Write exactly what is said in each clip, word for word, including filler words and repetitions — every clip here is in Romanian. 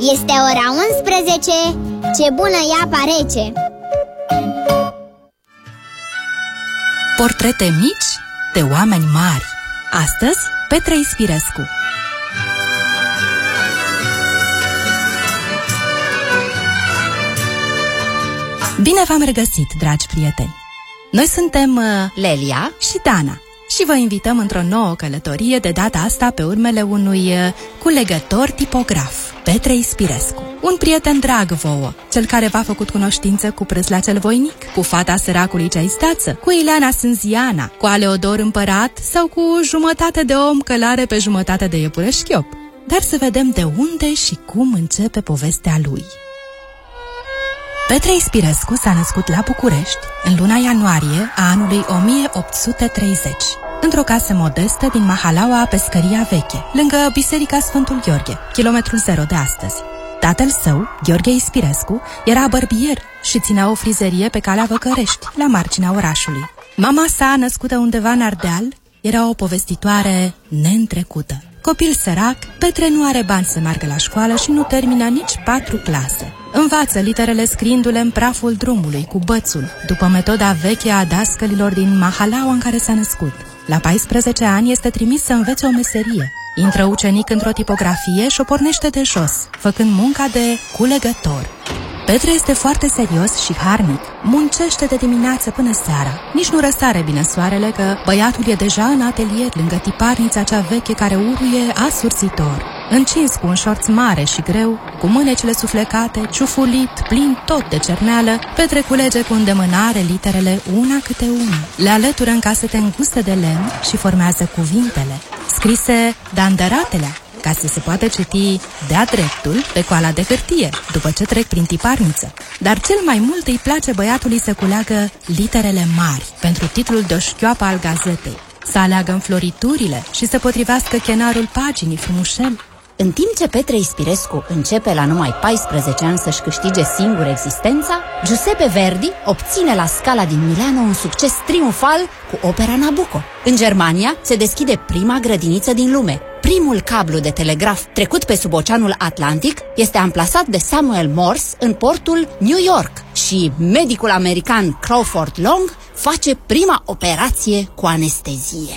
Este ora unsprezece. Ce bună e apa rece! Portrete mici de oameni mari. Astăzi, Petre Ispirescu. Bine v-am regăsit, dragi prieteni! Noi suntem uh, Lelia și Dana și vă invităm într-o nouă călătorie, de data asta pe urmele unui uh, culegător tipograf, Petre Ispirescu. Un prieten drag vouă, cel care v-a făcut cunoștință cu Prâsla cel voinic, cu fata săracului Ceaistață, cu Ileana Sânziana, cu Aleodor Împărat sau cu jumătate de om călare pe jumătate de iepure șchiop. Dar să vedem de unde și cum începe povestea lui. Petre Ispirescu s-a născut la București în luna ianuarie a anului o mie opt sute treizeci, într-o casă modestă din Mahalaua, Pescăria Veche, lângă Biserica Sfântul Gheorghe, kilometrul zero de astăzi. Tatăl său, Gheorghe Ispirescu, era bărbier și ținea o frizerie pe calea Văcărești, la marginea orașului. Mama sa, născută undeva în Ardeal, era o povestitoare neîntrecută. Copil sărac, Petre nu are bani să meargă la școală și nu termină nici patru clase. Învață literele scriindu-le în praful drumului, cu bățul, după metoda veche a dascălilor din Mahalaua în care s-a născut. La paisprezece ani este trimis să învețe o meserie. Intră ucenic într-o tipografie și o pornește de jos, făcând munca de culegător. Petre este foarte serios și harnic. Muncește de dimineață până seara. Nici nu răsare bine soarele, că băiatul e deja în atelier, lângă tiparnița cea veche care uruie asurțitor. Încins cu un șorț mare și greu, cu mânecile suflecate, ciufulit, plin tot de cerneală, Petre culege cu îndemânare literele una câte una. Le alătură în casete înguste de lemn și formează cuvintele, scrise de-andăratelea, ca să se poată citi de-a dreptul pe coala de hârtie, după ce trec prin tiparniță. Dar cel mai mult îi place băiatului să culeagă literele mari, pentru titlul de o șchioapă al gazetei, să aleagă înfloriturile și să potrivească chenarul paginii frumușel. În timp ce Petre Ispirescu începe la numai paisprezece ani să-și câștige singur existența, Giuseppe Verdi obține la Scala din Milano un succes triumfal cu opera Nabucco. În Germania se deschide prima grădiniță din lume. Primul cablu de telegraf trecut pe sub Oceanul Atlantic este amplasat de Samuel Morse în portul New York și medicul american Crawford Long face prima operație cu anestezie.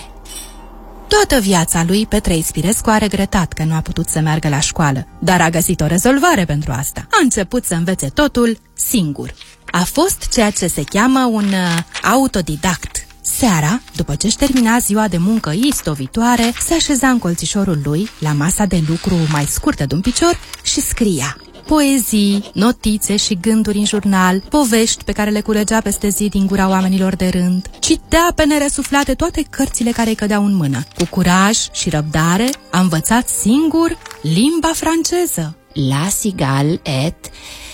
Toată viața lui, Petre Ispirescu a regretat că nu a putut să meargă la școală, dar a găsit o rezolvare pentru asta. A început să învețe totul singur. A fost ceea ce se cheamă un uh, autodidact. Seara, după ce își termina ziua de muncă istovitoare, se așeza în colțișorul lui, la masa de lucru mai scurtă de un picior, și scria poezii, notițe și gânduri în jurnal, povești pe care le culegea peste zi din gura oamenilor de rând. Citea pe neresuflate toate cărțile care îi cădeau în mână. Cu curaj și răbdare a învățat singur limba franceză. La cigale et...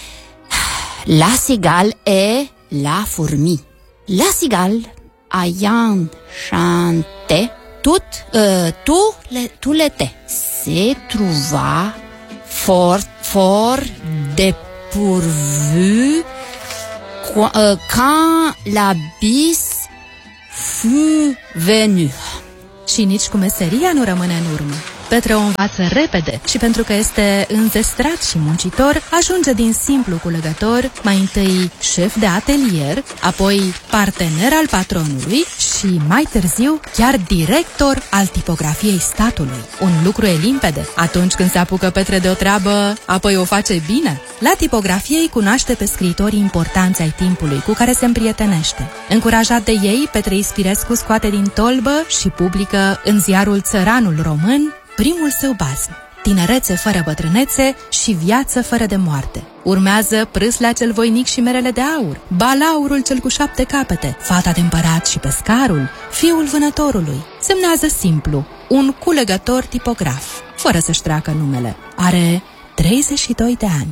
La cigale et la fourmi. La cigale ayant chanté tout, euh, tout le, tout l'été se trouva fort, fort dépourvu quand la bis fut venu. Și nici cu meseria nu rămâne în urmă. Petre o învață repede și pentru că este înzestrat și muncitor, ajunge din simplu culegător, mai întâi șef de atelier, apoi partener al patronului și mai târziu chiar director al tipografiei statului. Un lucru e limpede: atunci când se apucă Petre de o treabă, apoi o face bine. La tipografie îi cunoaște pe scriitorii importanți ai timpului, cu care se împrietenește. Încurajat de ei, Petre Ispirescu scoate din tolbă și publică în ziarul Țăranul Român primul său basm, Tinerețe fără bătrânețe și Viață fără de moarte. Urmează Prâsla cel voinic și Merele de aur, Balaurul cel cu șapte capete, Fata de împărat și Pescarul, Fiul vânătorului. Semnează simplu, un culegător tipograf, fără să-și treacă numele. Are treizeci și doi de ani.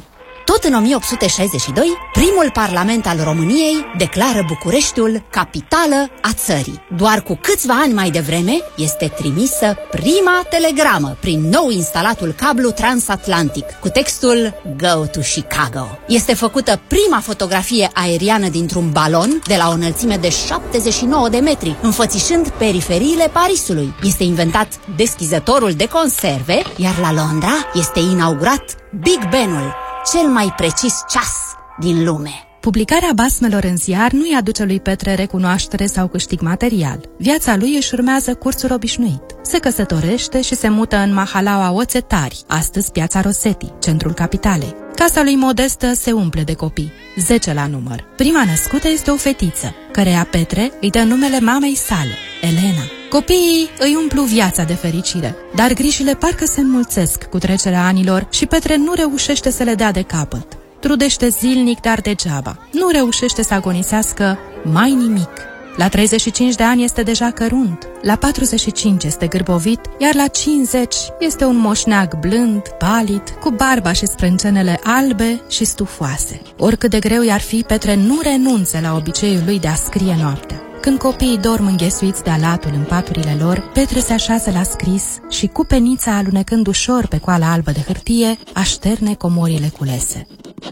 Tot în o mie opt sute șaizeci și doi, primul parlament al României declară Bucureștiul capitală a țării. Doar cu câțiva ani mai devreme este trimisă prima telegramă prin nou instalatul cablu transatlantic cu textul Go to Chicago. Este făcută prima fotografie aeriană dintr-un balon de la o înălțime de șaptezeci și nouă de metri, înfățișând periferiile Parisului. Este inventat deschizătorul de conserve, iar la Londra este inaugurat Big Ben-ul, cel mai precis ceas din lume. Publicarea basmelor în ziar nu-i aduce lui Petre recunoaștere sau câștig material. Viața lui își urmează cursul obișnuit. Se căsătorește și se mută în Mahalaua Oțetari, astăzi Piața Rosetti, centrul capitalei. Casa lui modestă se umple de copii, zece la număr. Prima născută este o fetiță, căreia Petre îi dă numele mamei sale, Elena. Copiii îi umplu viața de fericire, dar grijile parcă se înmulțesc cu trecerea anilor și Petre nu reușește să le dea de capăt. Trudește zilnic, dar degeaba. Nu reușește să agonisească mai nimic. La treizeci și cinci de ani este deja cărunt, la patruzeci și cinci este gârbovit, iar la cincizeci este un moșneag blând, palid, cu barba și sprâncenele albe și stufoase. Oricât de greu i-ar fi, Petre nu renunță la obiceiul lui de a scrie noaptea. Când copiii dorm înghesuiți de alatul în paturile lor, Petre se așează la scris și cu penița alunecând ușor pe coala albă de hârtie, așterne comorile culese.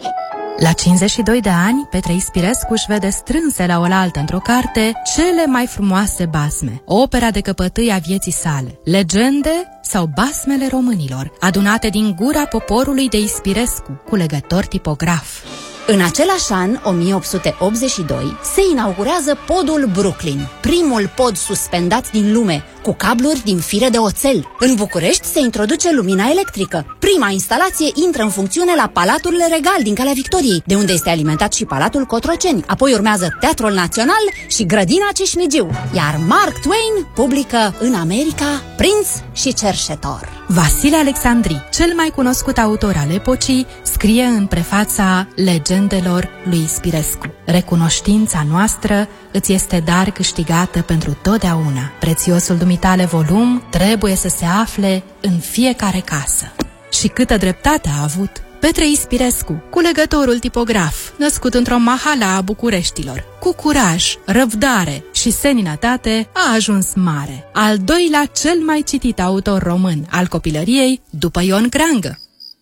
La cincizeci și doi de ani, Petre Ispirescu își vede strânse la oaltă într-o carte cele mai frumoase basme, opera de căpătâi a vieții sale, legende sau basmele românilor, adunate din gura poporului de Ispirescu, culegător tipograf. În același an, o mie opt sute optzeci și doi, se inaugurează podul Brooklyn, primul pod suspendat din lume, cu cabluri din fire de oțel. În București se introduce lumina electrică. Prima instalație intră în funcțiune la Palatul Regal din Calea Victoriei, de unde este alimentat și Palatul Cotroceni. Apoi urmează Teatrul Național și Grădina Ceșmigiu. Iar Mark Twain publică în America Prinț și Cerșetor. Vasile Alexandri, cel mai cunoscut autor al epocii, scrie în prefața Legendelor lui Ispirescu: recunoștința noastră îți este dar câștigată pentru totdeauna. Prețiosul dumitale volum trebuie să se afle în fiecare casă. Și câtă dreptate a avut! Petre Ispirescu, culegătorul tipograf, născut într-o mahala a Bucureștilor, cu curaj, răbdare și seninătate, a ajuns mare. Al doilea cel mai citit autor român al copilăriei, după Ion Creangă.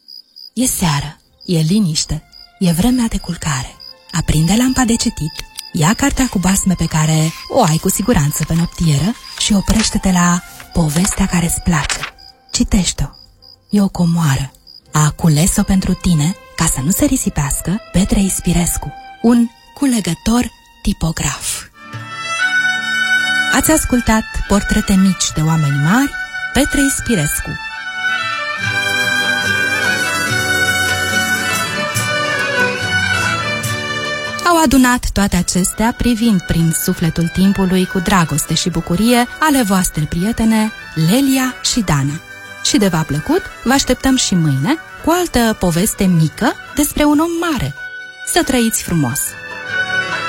E seară, e liniște, e vremea de culcare. Aprinde lampa de citit, ia cartea cu basme pe care o ai cu siguranță pe noptieră și oprește-te la povestea care îți place. Citește-o, e o comoară. A cules-o pentru tine, ca să nu se risipească, Petre Ispirescu, un culegător tipograf. Ați ascultat Portrete mici de oameni mari, Petre Ispirescu. Au adunat toate acestea privind prin sufletul timpului cu dragoste și bucurie ale voastre prietene Lelia și Dana. Și de v-a plăcut, vă așteptăm și mâine cu altă poveste mică despre un om mare. Să trăiți frumos!